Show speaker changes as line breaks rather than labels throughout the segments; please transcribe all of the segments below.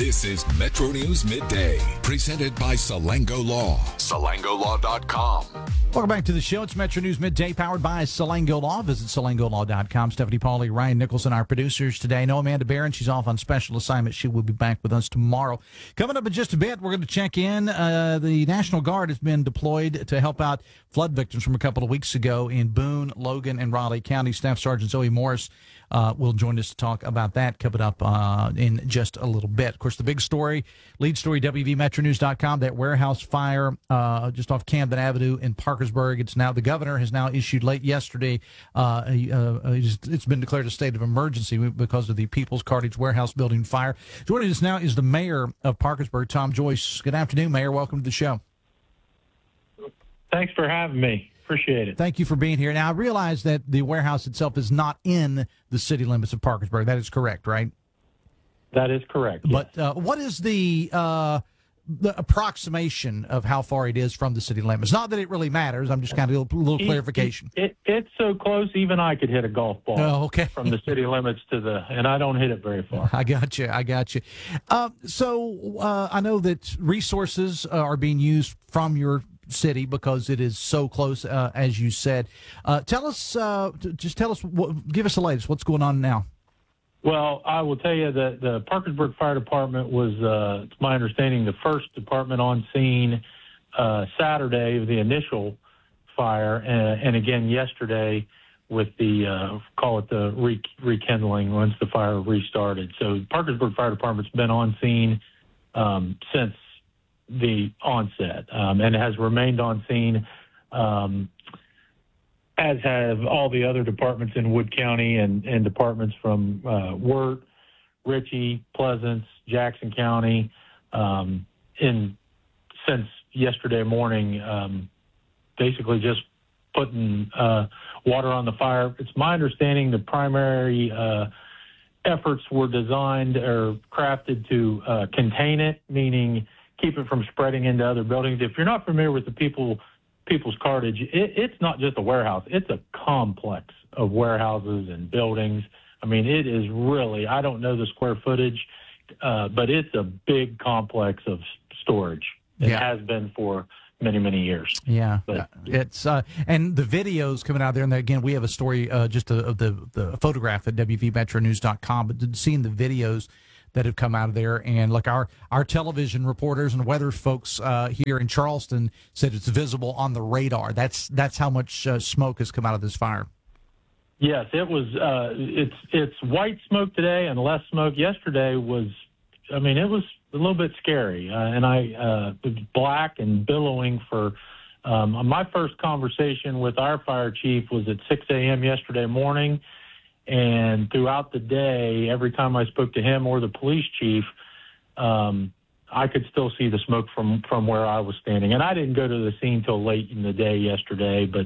This is Metro News Midday, presented by Salango Law. SalangoLaw.com.
Welcome back to the show. It's Metro News Midday, powered by Salango Law. Visit SalangoLaw.com. Stephanie Pauly, Ryan Nicholson, our producers today. No Amanda Barron. She's off on special assignment. She will be back with us tomorrow. Coming up in just a bit, we're going to check in. The National Guard has been deployed to help out flood victims from a couple of weeks ago in Boone, Logan, and Raleigh County. Staff Sergeant Zoe Morris will join us to talk about that coming up in just a little bit. Of course, the big story, lead story, WVMetroNews.com, that warehouse fire just off Camden Avenue in Parkersburg. It's now, the governor has now issued late yesterday, it's been declared a state of emergency because of the People's Cartage Warehouse building fire. Joining us now is the mayor of Parkersburg, Tom Joyce. Good afternoon, Mayor. Welcome to the show.
Thanks for having me. Appreciate it.
Thank you for being here. Now, I realize that the warehouse itself is not in the city limits of Parkersburg. That is correct, right?
That is correct.
But what is the approximation of how far it is from the city limits? Not that it really matters. I'm just kind of a little clarification.
It's so close, even I could hit a golf ball from the city limits and I don't hit it very far.
I got you. So I know that resources are being used from your city because it is so close, as you said. Give us the latest. What's going on now?
Well, I will tell you that the Parkersburg Fire Department was, it's my understanding, the first department on scene Saturday of the initial fire, and again yesterday with the, call it the rekindling once the fire restarted. So Parkersburg Fire Department's been on scene since the onset, and has remained on scene, as have all the other departments in Wood County and departments from Wirt, Ritchie, Pleasants, Jackson County, since yesterday morning, basically just putting water on the fire. It's my understanding the primary efforts were designed or crafted to contain it, meaning keep it from spreading into other buildings. If you're not familiar with the People's Cartage, it's not just a warehouse. It's a complex of warehouses and buildings. I mean, it is really, I don't know the square footage, but it's a big complex of storage. It has been for many, many years.
Yeah, but it's and the videos coming out there, and again, we have a story just of the photograph at WVMetroNews.com, but seeing the videos that have come out of there, and like our television reporters and weather folks here in Charleston said it's visible on the radar. That's how much smoke has come out of this fire.
Yes, it was. It's white smoke today and less smoke. Yesterday was, I mean, it was a little bit scary, and it was black and billowing for. My first conversation with our fire chief was at 6 a.m. yesterday morning. And throughout the day, every time I spoke to him or the police chief, I could still see the smoke from where I was standing. And I didn't go to the scene till late in the day yesterday, but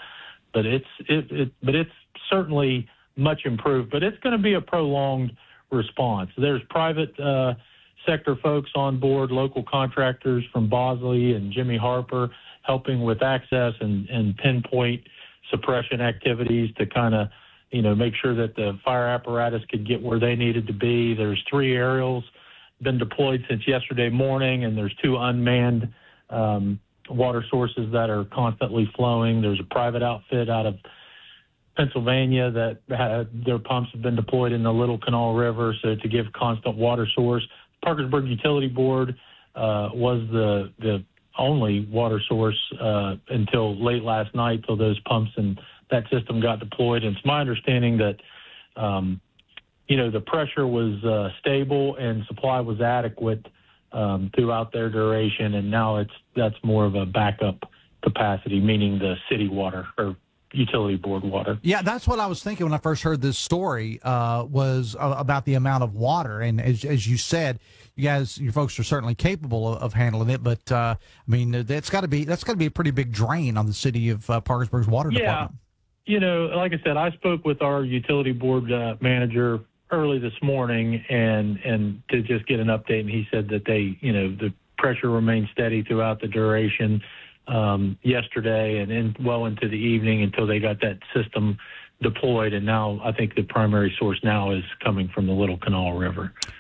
it's certainly much improved. But it's going to be a prolonged response. There's private sector folks on board, local contractors from Bosley and Jimmy Harper helping with access and pinpoint suppression activities to kind of make sure that the fire apparatus could get where they needed to be. There's 3 aerials been deployed since yesterday morning, and there's 2 unmanned water sources that are constantly flowing. There's a private outfit out of Pennsylvania that their pumps have been deployed in the Little Canal River, so to give constant water source. Parkersburg Utility Board was the only water source until late last night, till those pumps and that system got deployed. And it's my understanding that, the pressure was stable and supply was adequate throughout their duration. And now that's more of a backup capacity, meaning the city water or utility board water.
Yeah, that's what I was thinking when I first heard this story, was about the amount of water. And as you said, your folks are certainly capable of handling it. But I mean, that's got to be a pretty big drain on the city of Parkersburg's water department.
Like I said, I spoke with our utility board manager early this morning and to just get an update, and he said that the pressure remained steady throughout the duration yesterday and well into the evening until they got that system deployed. And now I think the primary source now is coming from the Little Canal River.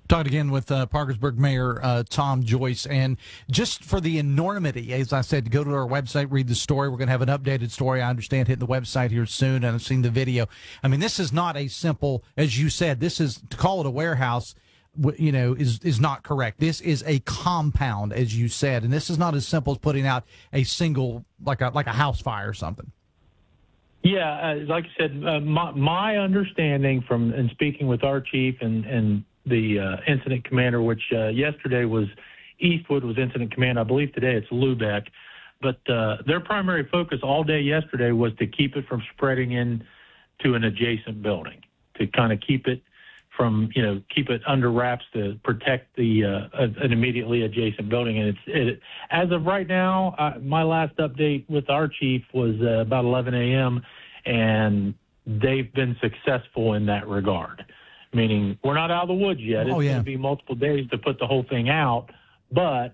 Talking again with Parkersburg Mayor Tom Joyce. And just for the enormity, as I said, go to our website, read the story. We're going to have an updated story, I understand, hitting the website here soon, and I've seen the video. I mean, this is not a simple, as you said, this is, to call it a warehouse, is not correct. This is a compound, as you said, and this is not as simple as putting out a single, like a house fire or something.
Yeah, like I said, my understanding from and speaking with our chief and the incident commander, which yesterday was Eastwood was incident command. I believe today it's Lubeck. But their primary focus all day yesterday was to keep it from spreading into an adjacent building, to kind of keep it from, keep it under wraps to protect the an immediately adjacent building. And as of right now, my last update with our chief was about 11 a.m., and they've been successful in that regard. Meaning we're not out of the woods yet. It's going to be multiple days to put the whole thing out, but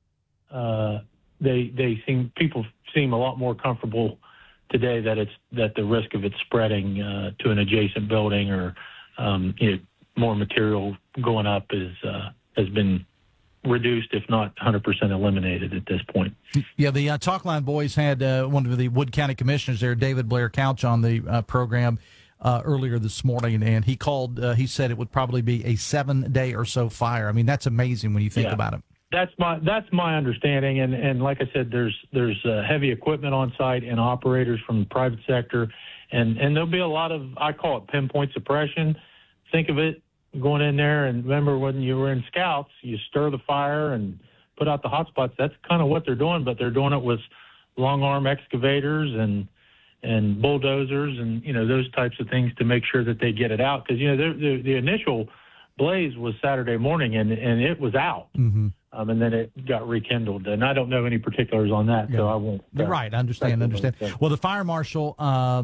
people seem a lot more comfortable today that the risk of it spreading to an adjacent building or more material going up has been reduced, if not 100% eliminated at this point.
Yeah, the Talkline boys had one of the Wood County commissioners there, David Blair Couch, on the program earlier this morning, and he said it would probably be a 7-day or so fire. I mean, that's amazing when you think about it.
That's my understanding, and like I said, there's heavy equipment on site and operators from the private sector, and there'll be a lot of, I call it pinpoint suppression. Think of it going in there, and remember when you were in Scouts, you stir the fire and put out the hot spots. That's kind of what they're doing, but they're doing it with long arm excavators and bulldozers and, those types of things to make sure that they get it out. Because, the initial blaze was Saturday morning and it was out. Mm-hmm. And then it got rekindled. And I don't know any particulars on that, so I won't.
Right, I understand. Well, the fire marshal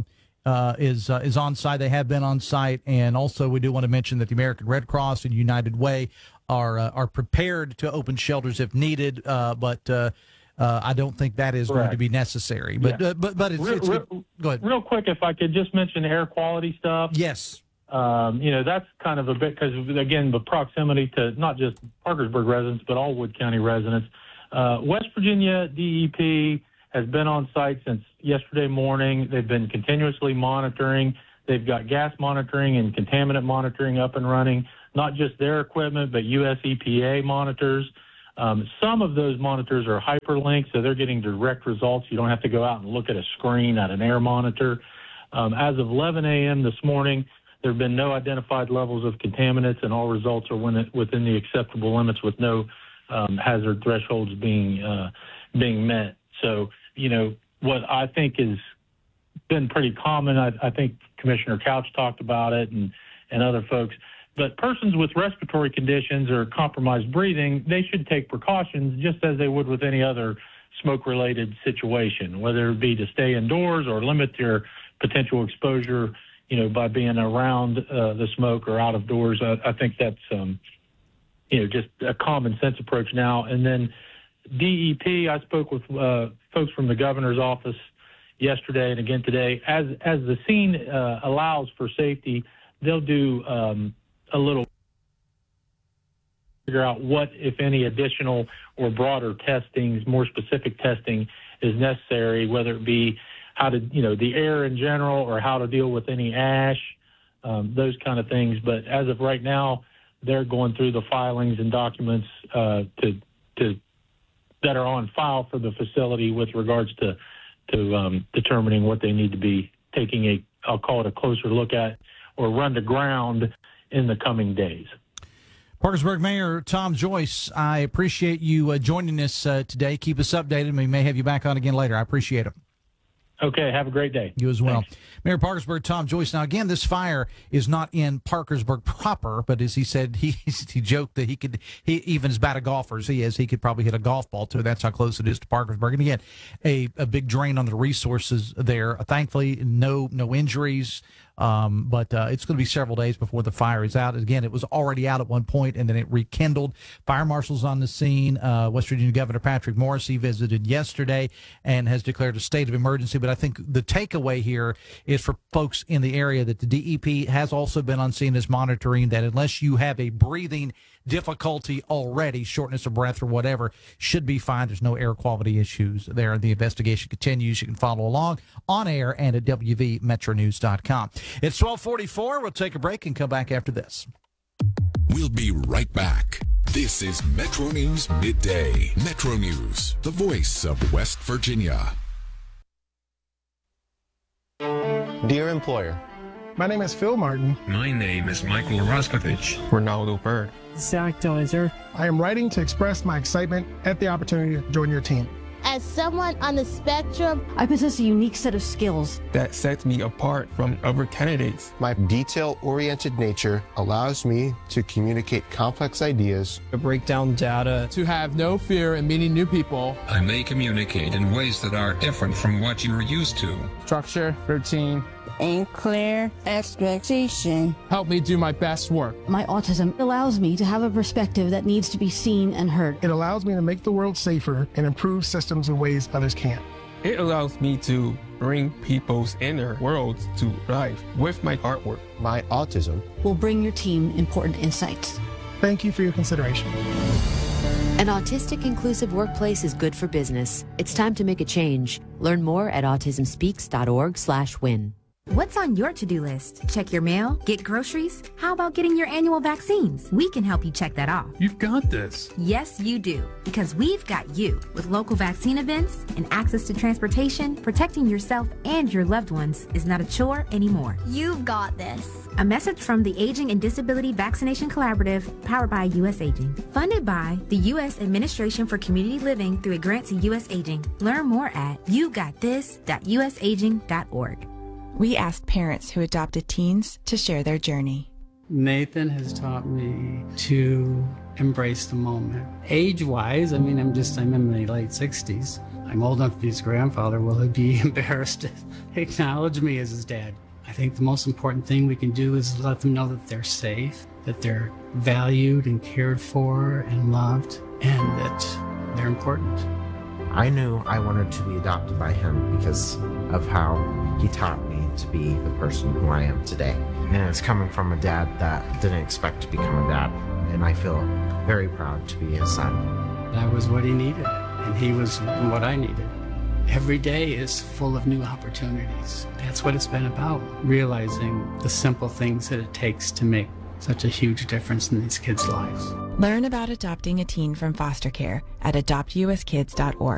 is on site. They have been on site. And also we do want to mention that the American Red Cross and United Way are prepared to open shelters if needed, but I don't think that is going to be necessary. But it's go ahead.
Real quick, if I could just mention air quality stuff.
Yes.
That's kind of a bit because, again, the proximity to not just Parkersburg residents, but all Wood County residents. West Virginia DEP has been on site since yesterday morning. They've been continuously monitoring. They've got gas monitoring and contaminant monitoring up and running, not just their equipment, but US EPA monitors. Some of those monitors are hyperlinked, so they're getting direct results. You don't have to go out and look at a screen at an air monitor. As of 11 a.m. this morning, there have been no identified levels of contaminants, and all results are within the acceptable limits with no hazard thresholds being met. So, what I think has been pretty common, I think Commissioner Couch talked about it and other folks, but persons with respiratory conditions or compromised breathing, they should take precautions just as they would with any other smoke-related situation, whether it be to stay indoors or limit their potential exposure, by being around the smoke or out of doors. I think that's, just a common sense approach now. And then DEP, I spoke with folks from the governor's office yesterday and again today. As the scene allows for safety, they'll do a little figure out what, if any, additional or broader testings, more specific testing is necessary, whether it be how to, the air in general or how to deal with any ash, those kind of things. But as of right now, they're going through the filings and documents that are on file for the facility with regards to determining what they need to be taking I'll call it a closer look at or run to ground in the coming days.
Parkersburg Mayor Tom Joyce, I appreciate you joining us today. Keep us updated. We may have you back on again later. I appreciate it.
Okay, have a great day.
You as well.
Thanks.
Mayor Parkersburg, Tom Joyce. Now, again, this fire is not in Parkersburg proper, but as he said, he joked that he even as bad a golfer as he could probably hit a golf ball to it. That's how close it is to Parkersburg. And again, a big drain on the resources there. Thankfully, no injuries. But it's going to be several days before the fire is out. Again, it was already out at one point, and then it rekindled. Fire marshal's on the scene. West Virginia Governor Patrick Morrisey visited yesterday and has declared a state of emergency. But I think the takeaway here is for folks in the area that the DEP has also been on scene as monitoring that unless you have a breathing difficulty already, shortness of breath or whatever, should be fine. There's no air quality issues there. The investigation continues. You can follow along on air and at WVMetroNews.com. It's 12:44. We'll take a break and come back after this.
We'll be right back. This is Metro News Midday. Metro News, the voice of West Virginia.
Dear employer,
my name is Phil Martin.
My name is Michael Roskovich.
Ronaldo Bird.
Zach Deiser.
I am writing to express my excitement at the opportunity to join your team.
As someone on the spectrum,
I possess a unique set of skills
that sets me apart from other candidates.
My detail-oriented nature allows me to communicate complex ideas,
to break down data,
to have no fear in meeting new people.
I may communicate in ways that are different from what you're used to.
Structure, routine,
and clear expectation
help me do my best work.
My autism allows me to have a perspective that needs to be seen and heard.
It allows me to make the world safer and improve systems in ways others can't.
It allows me to bring people's inner worlds to life with my artwork.
My autism
will bring your team important insights.
Thank you for your consideration.
An autistic inclusive workplace is good for business. It's time to make a change. Learn more at autismspeaks.org/win.
What's on your to-do list? Check your mail? Get groceries? How about getting your annual vaccines? We can help you check that off.
You've got this.
Yes, you do. Because we've got you. With local vaccine events and access to transportation, protecting yourself and your loved ones is not a chore anymore.
You've got this.
A message from the Aging and Disability Vaccination Collaborative, powered by U.S. Aging. Funded by the U.S. Administration for Community Living through a grant to U.S. Aging. Learn more at yougotthis.usaging.org.
We asked parents who adopted teens to share their journey.
Nathan has taught me to embrace the moment. Age-wise, I'm in my late 60s. I'm old enough to be his grandfather. Will he be embarrassed to acknowledge me as his dad? I think the most important thing we can do is let them know that they're safe, that they're valued and cared for and loved, and that they're important.
I knew I wanted to be adopted by him because of how he taught me to be the person who I am today. And it's coming from a dad that didn't expect to become a dad. And I feel very proud to be his son.
That was what he needed, and he was what I needed. Every day is full of new opportunities. That's what it's been about, realizing the simple things that it takes to make such a huge difference in these kids' lives.
Learn about adopting a teen from foster care at adoptuskids.org.